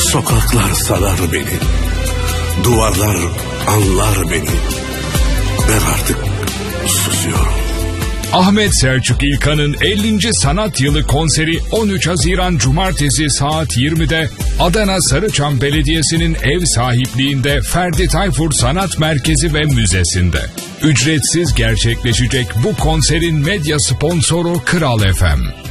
Sokaklar sarar beni, duvarlar anlar beni. Ben artık susuyorum. Ahmet Selçuk İlkan'ın 50. Sanat Yılı konseri 13 Haziran Cumartesi saat 20'de Adana Sarıçam Belediyesi'nin ev sahipliğinde Ferdi Tayfur Sanat Merkezi ve Müzesi'nde. Ücretsiz gerçekleşecek bu konserin medya sponsoru Kral FM.